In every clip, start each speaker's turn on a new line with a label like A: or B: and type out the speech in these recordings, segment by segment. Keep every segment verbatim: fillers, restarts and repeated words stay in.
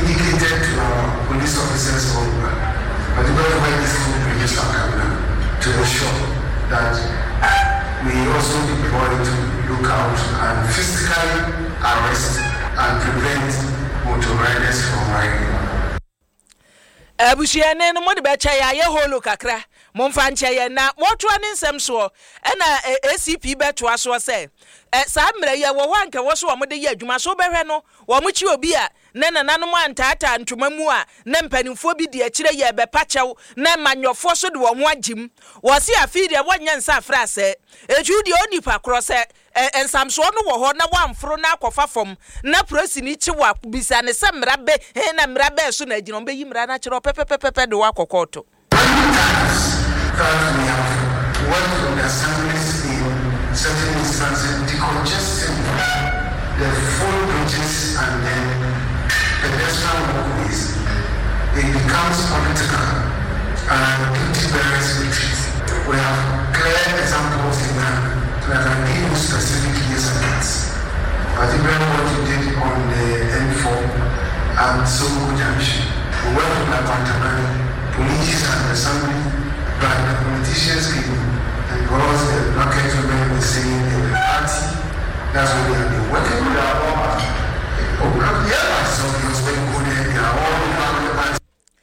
A: indicated to our police officers or particularly when this food register cabinet to ensure that we also deploy to look out and physically arrest and prevent motor riders from riding.
B: Abusiane no mode be cha ya ye holo kakra momfa nche ye na wotoa ne nsem so e na A C P betoa so se e sa mre ye wo wanke wo so wo de ye adwuma so behwe no wo mo chi obi a ne nananom antata ntoma mu a ne mpanimfo bi de akire ye be pachew na manyofo so de wo ho agim wo se afi de wonya nsa afra se eju de onipa kro se ensamso no wo ho na wamfro na akofa fom na prosi ni chi wa bisa ne se mrabe he na mrabe so na agino be yi mra na kire pepepepe de wa kokoto.
A: We have worked with the assemblies in certain instances, decongesting the full bridges and then pedestrian walkways. It becomes political and duty bearers retreat. We have clear examples in that that I can give you specific years and dates. Particularly what you did on the N four and Sogo Junction. We worked with the Pantamani, police and assembly. But the politicians came because the market women were saying in the party, that's what they have been working with our own. Oh, not yet myself, because when you go there, they are all in the party.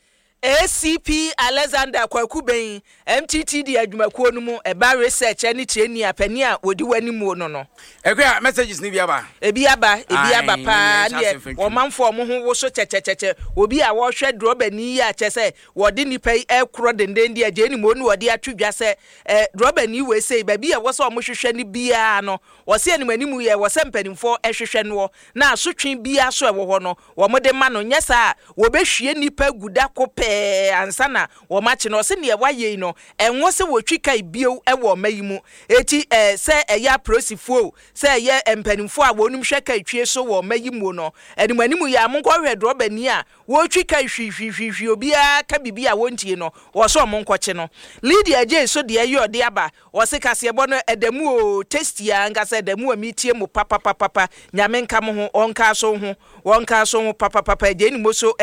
A: A C P Alexander Kwakuben M T T D adwumakuo no mu e ba research ani tieni apani a wodi wani mu no no
C: ekwa messages ni biaba
B: e biaba e biaba pa ne o manfo mo ho wo so chechecheche obi a wo hwe droba ni ya che se wodi nipa e kro denden dia je ni mo nu wodi atwedwa se eh droba ni we sei ba bia wo so mo hwehwe ni bia no wo se ni manimu ye wo se mpanimfo e hwehwe no na asotwen bia so e wo ho no wo mo de ma no nyesa wo be hwie nipa guda kope ansana wo machi no se ne waye no enwo se wo twika bio e wo mayimu eti eh se eya prosifo se ye empanimfo a wonum hwe ka twie so wo mayimu no enimanimu ya monko hwe droba ni a wo twika hwihwihwihwi obi a ka bibia wontie no wo so monko che no Lydia J so de ye ode aba wo se kase ebo no edamu o testia ngasa edamu amitie mu papa papa papa nyame nka mo ho onka so ho wonka so ho papa papa je ni mo so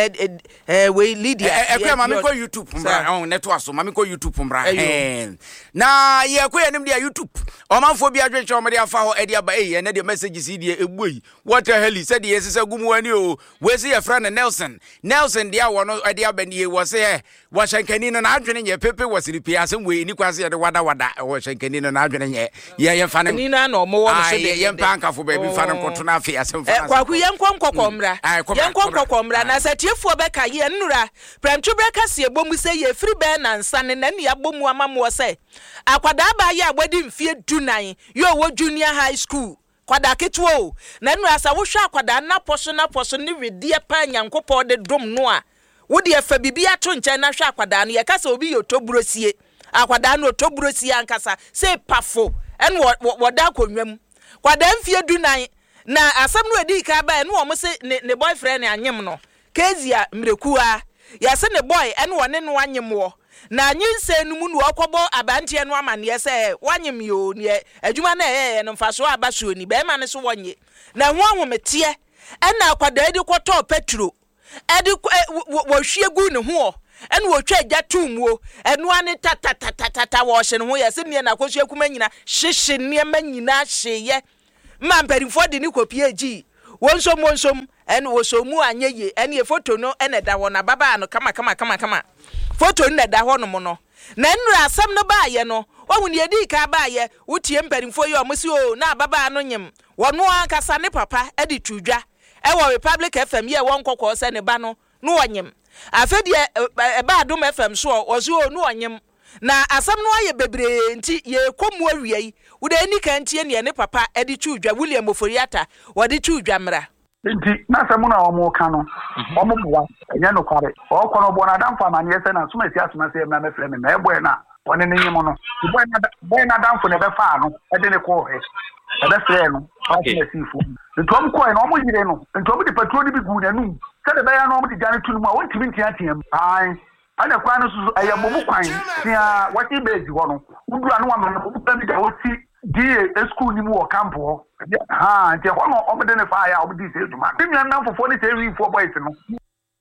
B: eh we Lydia
C: mami ko YouTube mbra on network so mami ko YouTube mbra eh na ye ko yenim dia YouTube o manfo bi adwenche o me dia fa ho e dia ba eh na dia messages dia ebuyi what the hell said ye sese gumu ani o we se ye friend Nelson Nelson dia wo no e dia ba ni wo se wo shankani no na adwene ye pepe wo siri pia asem we ni kwase ye de wada wada wo shankani no na adwene ye ye ye fa ne
B: ni na no mo wo so de
C: ye mpanka fo ba bi fa ne nkoto na afi asem fa
B: kwa ku ye nkonkoko mbra ye nkonkoko mbra na satiefo be ka ye nnura premtu kasi ebomu se ye free be na nsane na ne abomu amamo se akwada ba ye agbadi mfie dunan yo wo junior high school kwada ketuo na nu asa wo hwa akwada na poso na poso ne wedie pa nyankopɔ de dom no a wo de fa bibia to nkyɛn na hwa akwada no ye kasa obi yo toburosie akwada no toburosie ankasa se pafo en wo da konwam kwada mfie dunan na asam no edi ka ba no wo mo se ne boyfriend anyem no kezia mrekua ya se ne boy ene wone no anyemwo na nyinse nu mu nu okobo abantie no amane se wanyem yo ne adwuma na ye no mfaso abaso ni be ma ne so wonye na ho ahomete ena akwada edi kwoto petro edi wo hwie gu ne ho ene wo twa agya tumuo eno ane tatatatata wo hye ne ho ye se ne na kwosu akuma nyina hyehye ne ma nyina hyeye ma mperimfo de ni kopie gi wonsom wonsom en wosomu anyeye en ye photo no en da ho na baba no kama kama kama kama photo no da ho no mo no na nru asam no ba ye no wo ne edi ka ba ye wotie mperimfo ye omo si o na baba no nyem wono ankasa ne papa edi tudwa e wo Republic F M ye won kokko se ne ba no no wonyem afedi e ba adom F M so wo so o no wonyem na asam no aye bebre nti ye komu awiei wo da ni kan tie ne ne papa edi tudwa William Oforiata wo de tudwa mra
D: nti na asam no a omo ka no omo boa enya no kware o kono bo na damfo amane yese na suma si asuma se na mefre me na eboy na one ne nyim no boy na boy na damfo ne be fa no e de ne ko he e be fre no o se si fu ntom ko e no omo yire no ntom de patrol bi gu na nu se de be ya no omo de jane tunu ma won timi ntia tiam ai ana kwa no so aye bobu kwan tia wati bezi ho no udu anu ama no bobu bi da woti di e school ni mu wo camp ho ha ntia ho no omo de ne fa ya omo di se duma bi mi nan fofo ni se wi fo boys no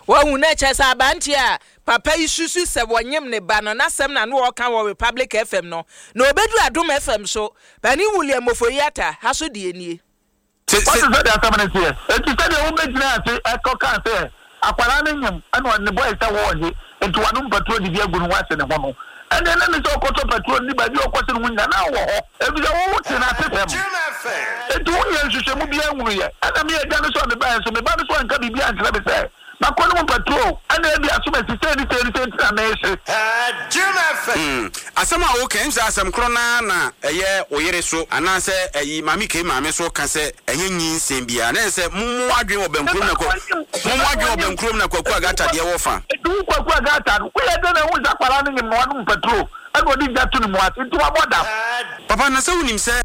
B: Wa hu na che sa abanti a papa isusu se wonyem ne ba no na sem na no ka wo Republic F M no na obedu Adom F M so bani William Ofoyata ha so de enie
D: what is that seven years it is the woman ase ekoka se akwara ne nyem ana ne boy se wo je enti wanu patrol di bia gunu wase ne ho no ene ne ne so okoto patrol ni ba bi okoto ne hunya na wo ho ebi se wo ti na system enti wo yen hwehwe mu bia hunu ye ana me ya ne so ne ba so me ba so anka bibia antra be se na kono mo patrol ana ebi asoma si se ni se ni se na na ese
E: ah Jim F M
C: asema o ken sa asem kro na na eye oyere so ana se eyi mami ke mame so ka se enye nyinsem bia na se mumu adwen obankrom na ko mumu adwen obankrom na kwaku agata de wo fa
D: edu kwaku agata ko ye de na hu za kwara ni mo anu patrol ana odi jatu ni mo ati ntu aboda
C: papa na se wunim se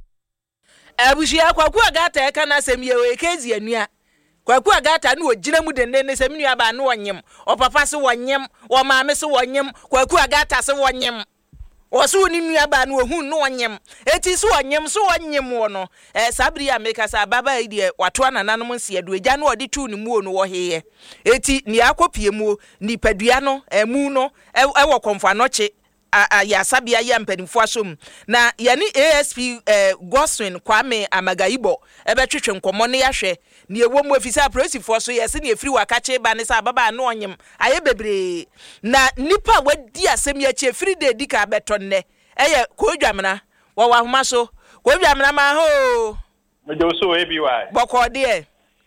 B: abushia kwaku agata e kana sem ye we kezi anua kwaku agata na ogina mu dende ne sem nua ba na wonyem o papa se wonyem o maame se wonyem kwaku agata se wonyem o so ni nua ba na ohun no wonyem eti se wonyem so wonyem wo no eh sabri ya meka sa baba ide wato anananom nsia do egya na odi tu ni mu no wo heye eti ni akopie mu ni padua no emu no e wo komfa no che a ya sabia ya mpanimfo asom na yani A S P eh, Goswin Kwame Amagaibo ebe twetwe nkomo ne yahwe ne ewo mu afisa prosifo so yesi ne efiri wakache ba ne sa baba no onyem aye bebre na nipa wadi asem ya che efiri de dika beton ne eye kodwamna wo wa homa so kodwamna ma ho
F: me do so ebi wa
B: boko de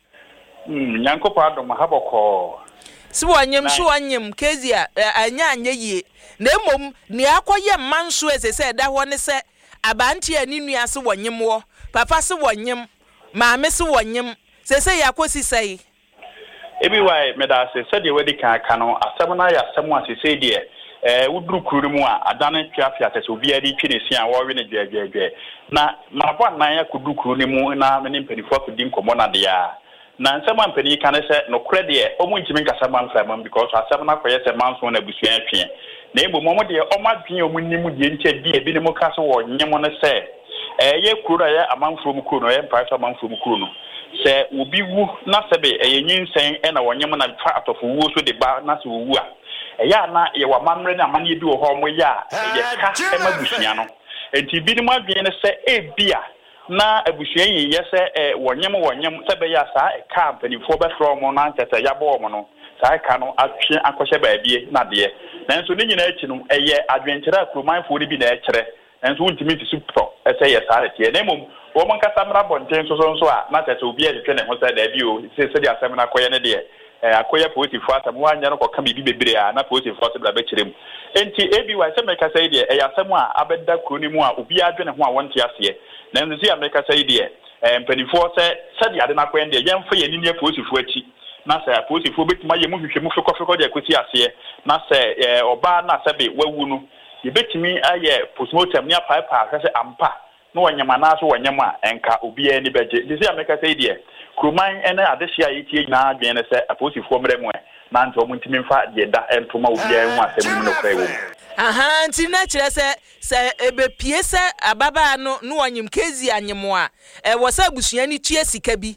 F: mm nyankopo adom ha boko
B: si wonyem so wonyem kezia anya anya yie na emom ni akoye manso esese da ho ne se abanti ani nua se wonyem wo papa se wonyem maame se wonyem sese yakosi sai
F: ebi wai me da se se de wedi kan aka no asem na ya asem asese de eh wuduru kuru mu a adane twafi atese obi adi twi ne sia wo we ne dwedwedwe na mabo nan ya kudu kuru ne mu na me ne mpanifo akudi nkomo na de ya na nsema mpani kan se no krede omu ntimi nkasa man fam because asem na koye se manso na busua atwe na ebo momo de omadwen omu nimu de nche di ebi ne mo kase wo nyemo ne se eh ye kuro ya amanfro mu kuro no ye mpaisa amanfro mu kuro no se obi wu na sebe eh nyinsen e na wo nyemo na fa atofo wu so de ba na se wu a eh ya na ye wa mamre na amane bi wo ho mo ya ye ka e mabusua no enti bi ne mo adwen ne se ebia na abusua yi yese eh wonyem wonyem sebe ya sa ka mpanifo be from na ntete ya bo mo no sa ka no atwe akɔhye baabie na de na nso ne nyina achi no eye adwenkyere akromanfo ne bi na ekere nso ntimi ti supto ese ye sa retie na mom wo mon kasa mra bonten so so nso a na tete obi adwetwe ne ho sa da bi o se se de asem na koye ne de eh akoye positive atam wanya no koka bibi bebre a na positive so bla be kyerem enti ebi wa se meka sai de eh asem a abeda kroni mu a obi adwene ho a wonte ase na nso si ameka sai de eh mpanifo se se de ade na koye de yemfa ye ni positive achi na se positive betima ye mu hwehwe mu fekɔ fekɔ de akosi ase na se eh oba na se be wawu no ye betimi aye postmortem ni apa apa hwɛ se ampa no wanyama na so wanyama enka obi ani beje disi ameka sai de kroman ene adehia yitie na adwen ne se aposifo mre mu na nto mu ntimi mfa de da entoma obi an mu asem mu no krai wo
B: aha nti na kire se se ebe pie se ababa no no wanyim kezi anyemo a e wo sa busua ni tue sika bi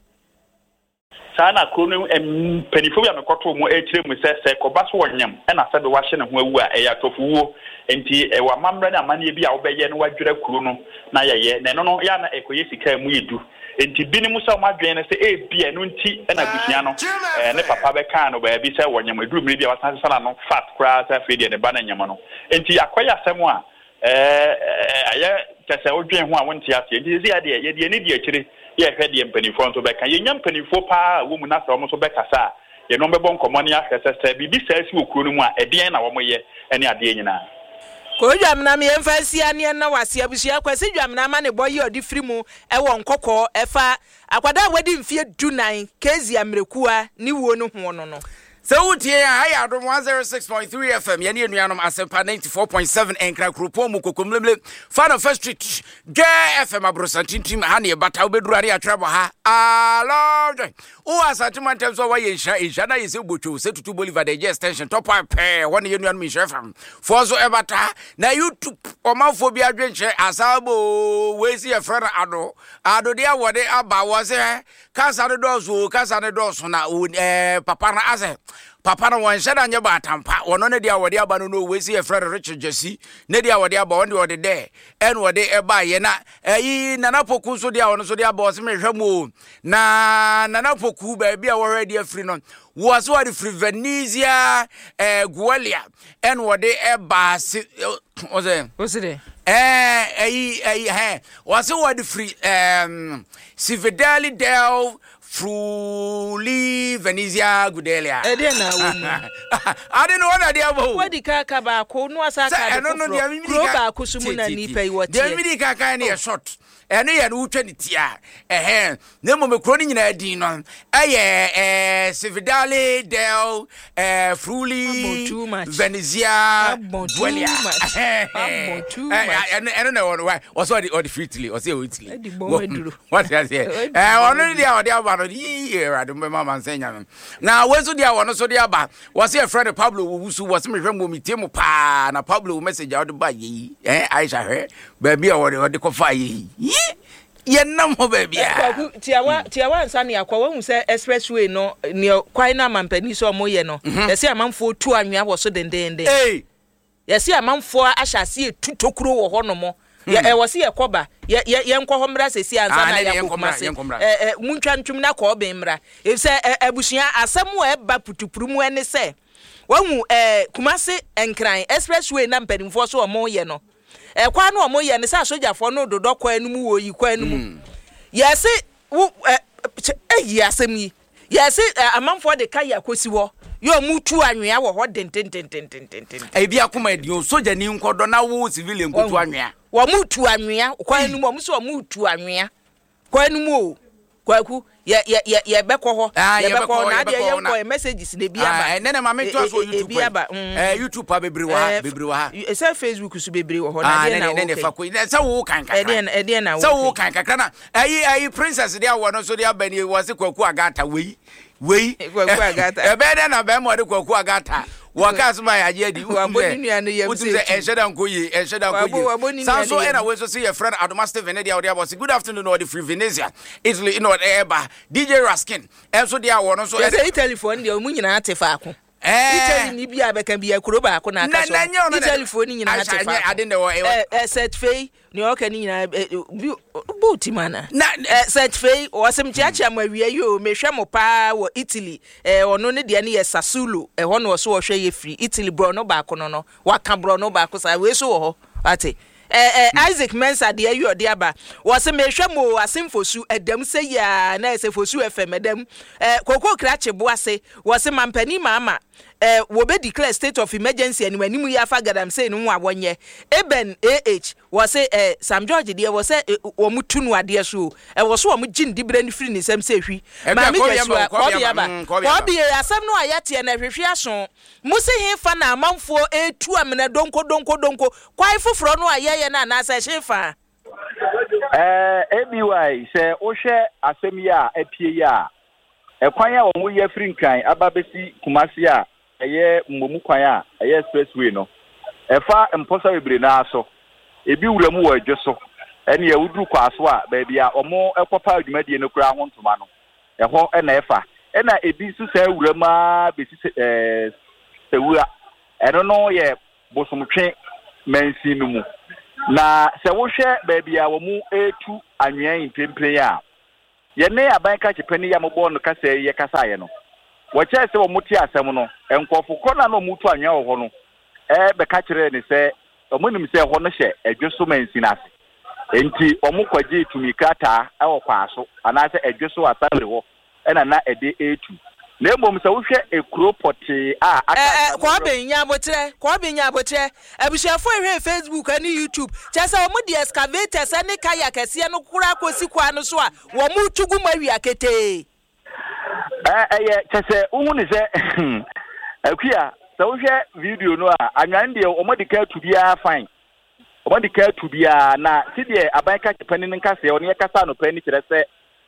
F: sana krono em penifo ya mekoto mu e kire mu se se koba so wanyam e na se be wa hye ne ho awu a e ya tofuwo enti e wa mamre na amane bi a wo beye no wadwere kuro no na yeye na no no ya na ekoye sika mu yedu enti binimu sa madwen ne se e bia no nti na busua no eh ne papa be kan no ba bi se wonyam eduru mri bia wasan sala no fat kra sa fedi ne ba na nyama no enti akoya asem a eh aya kase odwen ho a wonti ase enti zi ade ye de ne di akire ye hwede mpanifo nso be kan ye nyam mpanifo pa wo mu na sa wo so be kasa ye no be bon komoni ahwese bibi sa si okuro no mu a eden na wo moye ene ade nyina
B: ko dwamna me emfasi ane na wase abusua kwasi dwamna ma ne boye odi firi mu e won kokko efa akwada wadi mfie dunan kezi amrekua ni wo no ho no no
C: so utie ha ya Adom one oh six point three F M yani enuanom asempa ninety-four point seven enkra kropo mu kokomlemle Fan First Street G F M abrosantintim ha ne bata obedurare atrabo ha alod o asantima temso wa yensha insha na yese bocho se tutu Bolivar de extension top pe wona yenuanom insha F M fozo ebata na YouTube omanfo bi adwenche asabo wezi e frana ado ado dia wode aba wo se kasa ne dozo kasa ne dozo na eh papa na ase papa no won sheda nye ba atampa wono ne dia wode aba no no we si e frere Richard Jesse ne dia wode aba wonde wode de en wode e ba ye na ayi nana poku so dia wono so dia ba o se me hwemo na nana poku ba bia wo hwede afri no wo so wode free Venezia eh Gualia en wode e ba si o se
B: o se de
C: eh ayi ayi he wo so wode free um Cividale del Fruli Venezia Gudelia.
B: E dey na wo.
C: I don't know what they about.
B: What di kaka ba ko no asa ka.
C: No no dia mi
B: di ka ko sumu na ni pay what.
C: Dia mi di kaka na short. Eno ye no utwa ni tia. Eh na mo me kro ni nyina din no. Eh eh Cividale del eh Fruli Venezia Gudelia. Eh eno na why. Was what the Italy or say Italy. What I say. Eh ono dia dia ba no here ado me mama nsenya na weso dia wono so dia ba was your friend Pablo wusu was me hwemo mitemu pa na Pablo message out ba yi eh Aisha hwe ba bia wo de kofa yi ye nam ho ba bia
B: tiawa tiawa nsa ne akwa wahu se expressway no ne kwai na mampani so mo ye no yesi amanfo tu anwea wo so dendende eh yesi amanfo ahyase etu tokuro wo ho no mo ye e wose ye koba ye ye nkọ ho mra sesi ansa na ya kokuma eh eh muntwa ntwum na ko be mra e se abusua asem wo e ba putupuru mu ene se wahu eh Kumasi Enkran expressway na mpanimfo so omo ye no eh kwa na omo ye ne sa sojafo no dodo kwa anu mu wo yi kwa anu mu ye se wo eh yi asem yi ye se amanfo de kai akosi wo yo mutu anwea wo ho dentententententen
C: e bia kuma edi soja ni nkodo na wo civilian kotu anwea
B: wo mutu anwea kwa anu mo so mutu anwea kwa anu mo kwaku ye ye ye bekọ ho ye bekọ na de ye nkọ messages ne bia ba
C: eh nene ma me to so YouTube eh YouTube pa bebre wa bebre wa ha
B: e say Facebook so bebre wo ho na de na
C: nene fa ko se wo kan kan
B: e de e de na wo
C: se wo kan kan na ayi ayi princess de awo no so de abani wo se kwaku agata wei wei
B: kwaku agata
C: e be de na be mo de kwaku agata waka asuma ya je di
B: waboni nua no yem
C: se e sheda nkoyi e sheda nkoyi sanso era we so see your friend Adoma Steven dia odi abosi good afternoon or the free Venezia Italy in what eba D J Raskin enso dia wo no so
B: e telephone dia mu nyina atefa ako Italy ni bia beka bia kuro ba ako na aka so telephone nyina atefa
C: ade ne wo
B: e set fei ni o ka ni nyina buti mana na set fei o sem chiachi amawie yo mehwe mo pa wo Italy eh ono ne de ne ye Sassuolo eh ho no so wo hwe ye free Italy bro no ba ako no no waka bro no ba ako sa we so wo ho ate eh eh Isaac Mensa de ayo de aba wo se mehwe mo asemfosu edam se ya na se fosu F M edam eh kokoko krache bo ase wo se mampani mama eh wo be declare state of emergency ani manimu ya fa gadam say no wa wonye Eben A H wo se eh Sam George de wo se wo mutu no ade so eh wo so wo gin dibre ni free ni sam se hwi ma me jesu ko bia ba ko bia asam no ayate na hwehwe aso musi he fa na amanfo etu amena donko donko donko kwai foforo no aye na na sa hyefa
F: eh A B Y se wo hwe asem ya apie ya ekwan ya wo mu ye free nkan ababesi Kumasi a eye mmomu kwan a eye expressway no efa mposa bebre na aso ebi wuramu wo adwoso ene ya wuduru kwaso a ba bia omo ekopa adwumadie no kura ho ntoma no eho ena efa ena ebi su sa wurama besi eh sewura eno no ye bosomtwe mansi no mu na se wo hwe ba bia wo mu etu anwen impempe a ye ne aban ka chepani ya mobo no kasa ye kasa ye no wo che se wo muti asem no enkofo kona no mutu anwen wo ho no e be ka kire ni se omunim se ho no hye adwoso mansi na ase enti omu kwaje tumikata e wo kwaso ana se adwoso asare ho ena na ede etu na embom se wo hwe ekuro poti a aka
B: eh kwa benya abotre kwa benya abotre abushafo ehwe Facebook ani YouTube chese omu di excavators ani kaya kese no kura kosi kwa no so a wo mu tugu mawi akete
F: eh eh chese uhu ni se akuya se wo hwe video no a anwan de omodika tu bia fine omodika tu bia na sidie abanka chepani nka se oni kasa no pani kire se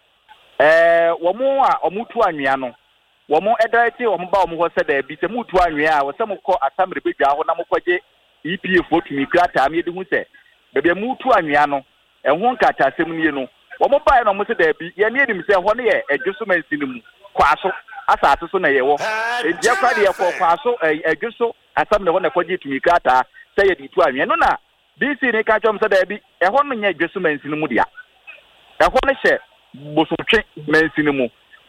F: eh wo mu a omutu anwea no womo edaiti womo ba womo ho se da bi se mutu anwea a wo se mukọ asamre bedwa ho na mukọje E P A foto mi krata am yedi hu se bebe mutu anwea no ehun kata asem nie no womo ba no mo se da bi ye ne edim se ho ne ye adwoso mansi no mu kwaso
G: asase so na yewo edia kwa de yekọ kwa so adwu so asam ne ho na kwaje tumi krata sɛ yɛ di tu anwe no na D C ne ka chom sɛ da bi ɛhɔ no nya adwu so mansi no mu dia ɛhɔ no hyɛ bosotwe mansi no mu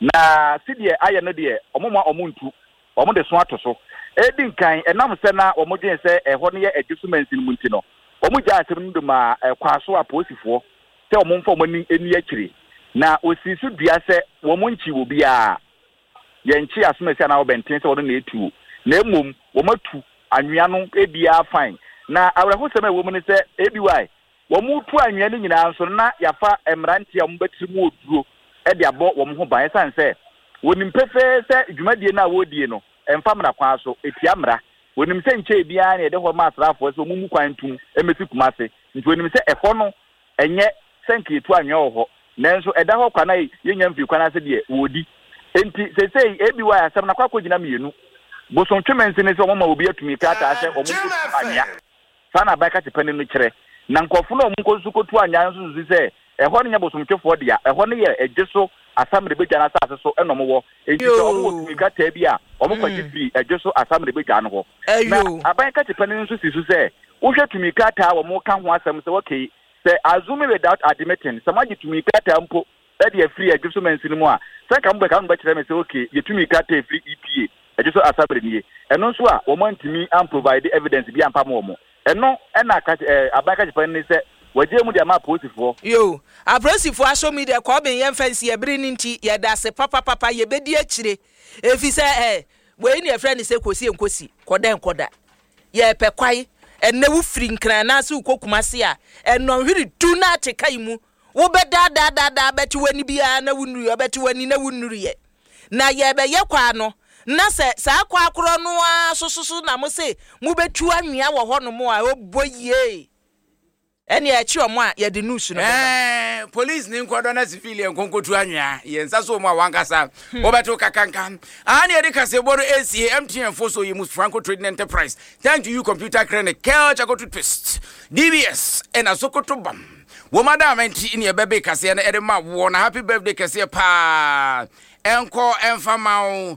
G: na sidie ayɛ no de ɔmoma ɔmontu ɔmo de so ato so edi nkan ɛnam sɛ na ɔmo dwen sɛ ɛhɔ no yɛ adwu so mansi no mu nti no ɔmo gya asɛm no de ma kwa so aposifoɔ sɛ ɔmo mfa ɔmo ni eni akyire na osisu dua sɛ ɔmo nchi wo bia yɛnchi asomasi na ɔbɛnten sɛ ɔno na etu na emom ɔmo atu anwea no ebia fine na awrahosɛm a wɔm ne sɛ ebi wai wɔn tu anwea no nyinaa nso na yafa emranti a wɔbɛtiri mu oduro e de abɔ wɔn ho ban san sɛ wɔnim pɛfɛ sɛ dwumadie na wɔdie no ɛmfa mra kwa so etia mra wɔnim sɛ nkyɛ bia na yɛde hɔ ma asrafoɔ sɛ wɔn mu kwan tum emesi kumase nti wɔnim sɛ ɛhɔ no ɛnyɛ sɛnke tu anwea wɔ hɔ nanso ɛda hɔ kwa na yɛnya mfi kwan ase deɛ wɔdi enti sesei ebi wai asɛm na kwa kɔgyina mienu boson twemensi ne sɛ ɔmo ma obi atumi krata sɛ ɔmo ko anya sana baika te pani no kyerɛ na nkɔfo no ɔmo nkosu kotu anya nso zuzi sɛ ɛhɔ no nya boson twefoɔ dia ɛhɔ no yɛ agye so asamre begya na asase so ɛna ɔmo wɔ enti sɛ ɔmo wɔ tumi krata bi a ɔmo kwagye firi agye so asamre begya no hɔ na abaika te pani nso si so sɛ wohwɛ tumi krata a ɔmo ka ho asɛm sɛ okay sɛ azumi without admitting sɛ magye tumi krata mpo ɛde afiri agye so mansi no mu a sɛ ka mo bɛka mo bɛkyerɛ me sɛ okay yɛ tumi krata afiri E P A just asabre nie eno nso a wo mantimi am provide evidence bi ampa mo mo eno ena ka abaka japan ni se waje mu de ma posifo
B: yo aposifo aso media ko ben yem fancy ebiri ni nti ye da se papa papa ye bedi akire efi se eh we ni e friend se kosi enkosi koda enkoda ye pe kwai enne wo firi nkran na se ukokuma se a eno hwiri du na atekai mu wo be da da da da beti wani bia na wunuru ye beti wani na wunuru ye na ye be ye kwa no na se sa akwa akoro no a sososo na mo se mo betu anwea wo ho no mo a oboye ene a chi omo a ye de news no
C: eh police ni nkodo na civilian konkotu anwea ye nsa so mo a wankasa wo betu kakankan ani e de kase bodo A C A M T N Foso yi mus Franco Trading Enterprise thank you computer clinic kel chakotu twist D B S and asokoto bam wo madam enti ni e bebe kase na e de ma wo na happy birthday kase pa enko enfamao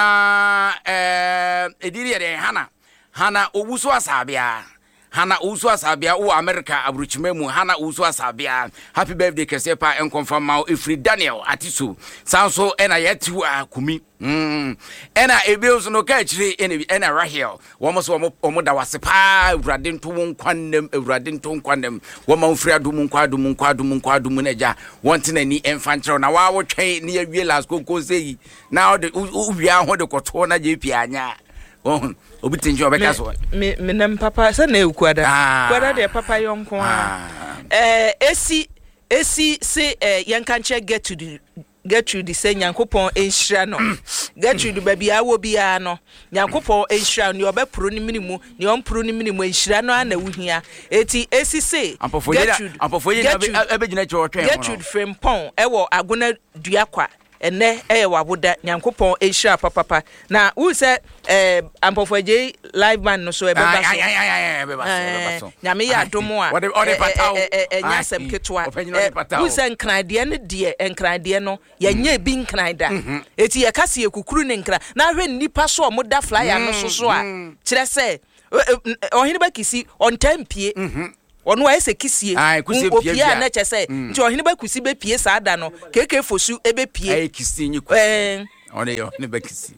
C: na eh ediri de hana hana owusu asabia hana owusu asabia o America abruchimemu hana owusu asabia happy birthday kesepa enkonfamao Efri Daniel Atiso sanso ena yetu akumi mm ena ebios no ka chire ena ena Rahel womo so womo da wasepa Ewurade nto wonkwanem Ewurade nto nkwanem womo mfri adum nkwa adum nkwa adum nkwa adum neja wonte nani emfankyerɛ na wa wotwe ne awie las konko sei na ode uwia ho de koto na je pianya oh obitinje obeka so
B: me me nam papa se na ekuada kwada de papa yonko a eh esi esi se yankanche get to the get to the say nyankopon enhira no get to the baby awo bia no nyankopon enhira no obepro ni minimu ni ompro ni minimu enhira no ana wuhia eti esi se
C: get to ampofoye na abegina che otwen
B: get to frame pon ewo agona duakwa ene eye waboda nyankopon enhira papa na wu se eh ampofoje live man no so e beba so
C: ya ya ya beba so beba so
B: nyame ya domo a
C: ode pataw
B: enya sem ketwa wu se nkranade ne de nkranade no ya nya bi nkranada eti ya kase ekukuru ne nkra na hwe nipa so o da flyer no so so a kire se ohini ba kisi on tempie onu wa ese kisie opia na chese nti ohini ba kusi be pie sa ada no keke fosu ebe pie
C: ai kisi nyi eh one yo ne ba kisi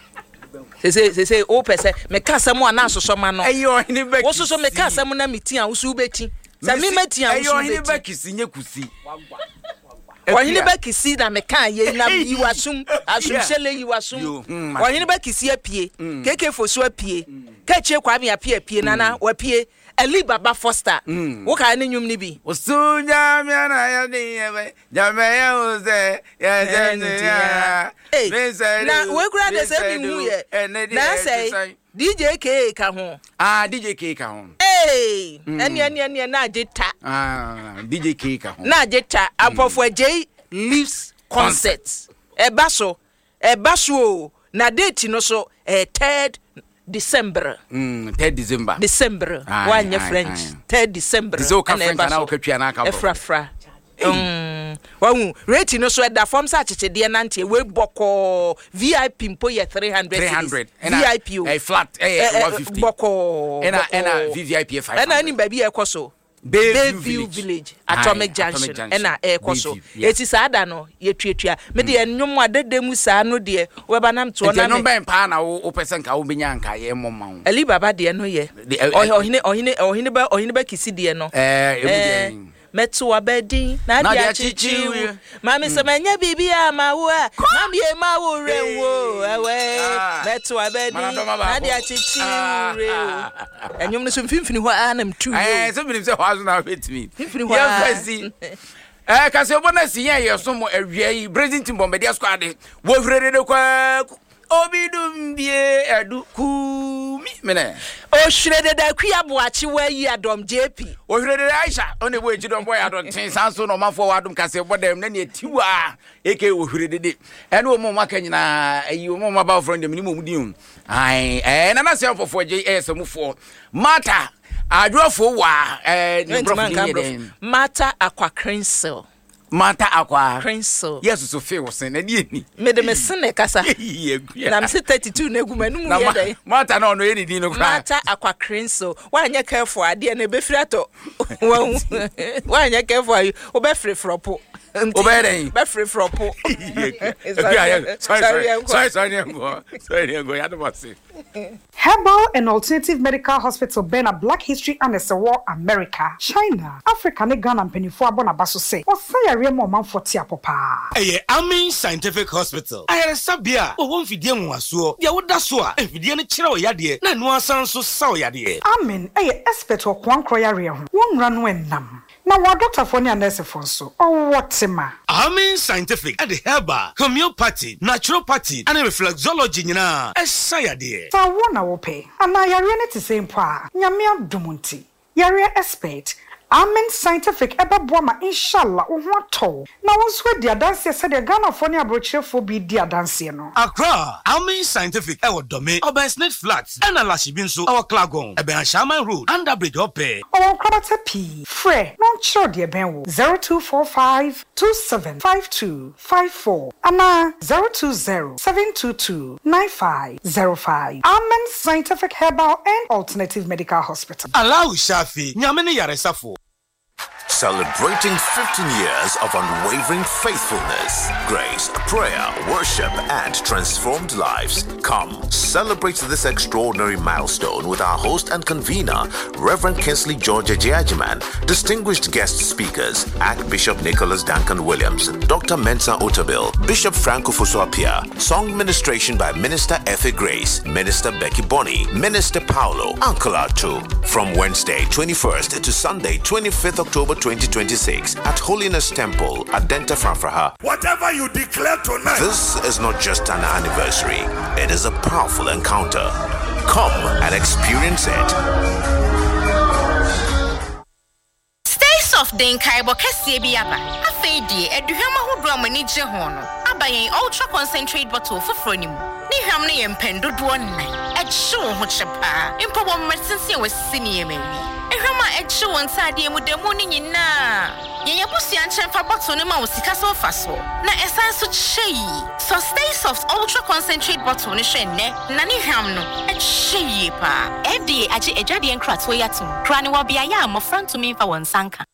B: sese sese o pese me kasa mu ana asosoma no
C: ayo ohini ba
B: wo soso me kasa mu na meti a wo su beti sa mi meti a wo su beti
C: ayo ohini ba kisi nye kusi
B: ohini ba kisi na me kan ye na yiwasum asum shele yiwasum ohini ba kisi apie keke fosu apie ka che kwa me apie apie nana wa pie Ali Baba Foster wo ka ne nyum ni bi
C: osunya me na ya ni ye jame ya uze ya ya
B: na we kura de se mi hu ye na say D J K ka ho
C: ah D J K ka ho
B: eh eni eni eni na jeta
C: ah D J K ka ho
B: na jeta apofo J Leaves concert e baso e baso na date no so eh third December.
C: Mm, third December.
B: December. One year French. third December.
C: Dizo ka French na okatwa na aka.
B: Efra fra. Um wahu rate no so da form sa chiche de nante we boko V I P mpo ye three hundred
C: three hundred
B: V I P
C: a flat eh one fifty
B: boko
C: ena ena V V I P five hundred
B: ena ni baby e koso Bayview Village Atomic Junction ena e koso eti saada no ye tuatua me de enwom adedemu saa no de we ba nam to na
C: no ben pa na wo person ka wo benya nka ye momma
B: Ali Baba de no ye ohine ohine ohine ba ohine ba kisi de no
C: eh e bu de
B: metu abedi na dia chichiu mami se menya bibia ma wo mami e ma wo renwo ewe metu abedi na dia chichiu re enyum no so mfimfini ho anam tu
C: eh so binim se ho aso na betimi mfimfini ho ya fasi eh ka se bonasi ye ye so mo awia yi Brazil team bombedia squad wo hurere kwa obidum bie edu ku mi mene
B: o shrede da ku aboachi wa yi adom J P
C: o shrede Aisha one bo ejidom boy adom tin sanso no mafo wadum kase bodem na ne tiwa eke o shrede de ene o mo maka nyina ayi o mo maba friend dem ni mo mudin ai eh na na se fofo je eh se mufo mata adrofo wa eh ni brofo
B: mata aqua cransel
C: Mata aqua
B: cransel
C: yes so fe wosen na die ni
B: me de me sene kasa na me thirty-two na gu manu mu ye dai
C: mata na ono eni din no kra
B: mata aqua cransel wa anya careful ade na be firato wa anya careful o be free fropo
C: Obey,
B: be free fropo
C: sorry sorry sorry go sorry go ya do what say
H: Herbal and Alternative Medical Hospital Bena Black History and War America China Africa ne Ghana mpanifo abona baso say osaya remo manfoti apopa
E: eh Amin Scientific Hospital ayere sabia o won fidie nwaso dia woda so a fidie ne kire o yade na no asan so saw yade
H: Amin eh expert o kwankro yare ho wonra no enam na wa doctor for ne nurse for so o wotima
E: Amin Scientific at the herbal homeopathy naturopathy and reflexology nyina esayade
H: fa wona wo pe ana yare ne te same pa nyame adumunti yare expert Amen Scientific eba boama inshallah wo ho ato na wo so dia dance se de Ghana for ne abrochefo bi dia dance no
E: Accra Amen Scientific e wo dome Obersnet Flats and Alashi bin so our Klagon e ben Shaman Road under bridge ope
H: o kwabata p frɛ no chiro de ben wo zero two four five two seven five two five four ana zero two zero seven two two nine five zero five Amen Scientific Herbal and Alternative Medical Hospital
E: Allow Shafi nyame ne yaresafo
I: Celebrating fifteen years of unwavering faithfulness, grace, prayer, worship, and transformed lives. Come, celebrate this extraordinary milestone with our host and convener, Reverend Kinsley George Ejiajiman, distinguished guest speakers, Archbishop Nicholas Duncan Williams, Doctor Mensa Otabil, Bishop Franco Fosuapia, song ministration by Minister Effie Grace, Minister Becky Bonney, Minister Paulo, Uncle Artu, from Wednesday twenty-first to Sunday twenty-fifth October twenty twenty-six at Holiness Temple at Denta Franfraha.
E: Whatever you declare tonight.
I: This is not just an anniversary, it is a powerful encounter. Come and experience it.
J: Stay soft, then Kaibo Cassibiaba. A fade, a duhama who drum and each hono. Abaye ultra concentrate bottle for Fronim. Nihamni and Pendo one night. At show which a pa. Improper medicine was senior Mary. Ehama echu onsade mu de mu ni na ye yabusi anche fa bottle ne ma osika so fa so na esan so chei so stay soft ultra concentrate bottle ne hwe ne na ne hwam no echei pa F D A age ejade enkrato yatum kra ne wa bia ya amofran to me fa wonsanka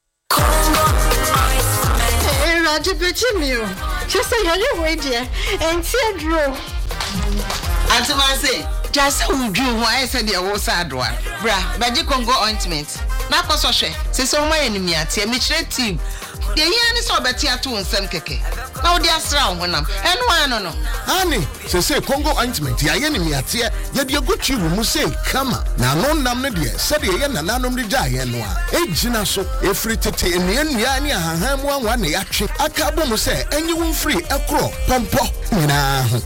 K: eh raji pechimio just say you wait there and tear draw
L: Antimase just who drew why said the awosad one. Bra, Baji Congo ointment. Na koso hwe. Se so ma enimi ate me kire team. De yan ni so beti ato nsem keke. Na wo de asra wo honam. Eno ano no.
M: Ani, se se Congo ointment ya ye enimi ate ye de agochi wu mu se kama. Na no nam ne de se de ye nananom de gya ye no a. Ejina so efri tete enia nua ni ahahan mu anwa ne yatwe. Aka bo mu se enyi wo mfri ekro pompo. Nyina ho.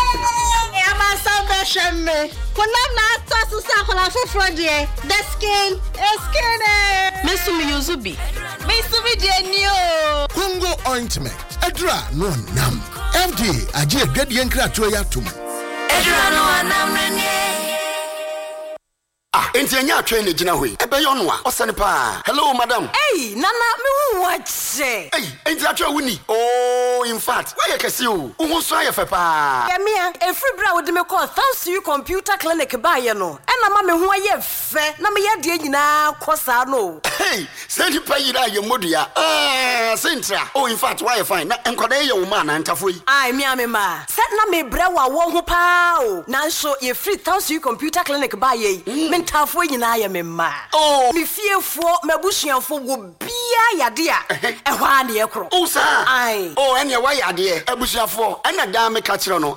K: Shame. Kuna tasu sa kola foforo de. The skin, skin.
J: Mesumi yuzubi.
K: Mesumi de nio.
M: Congo ointment. Edra no nam. F D A agi edwade enkrato ya tum.
J: Edra no nam ne.
N: ah enti anya atwe ne gina hoi ebe yo no a osane pa hello madam
O: hey nana me hu wache
N: hey enti atwe wuni oh in fact why you kesi o wo so ayefe pa
O: ya mia efri bra wo de me call thanks to you computer clinic ba ye no ena ma me hu ayefe na me ye de nyina kosa no
N: hey send pa yira ye modua ah sentra oh in fact why you fine na enkoda ye wo ma na ntafo yi
O: ai mia me ma set na me bra wa wo ho pa o na so ye free thanks to you computer clinic ba ye me ntafo nyina ye me ma
N: oh
O: me fiefo mabusuafo wo bia yade a ehwa na ye kro
N: oh sa ai oh ene wa yade abusuafo ena da me ka kire no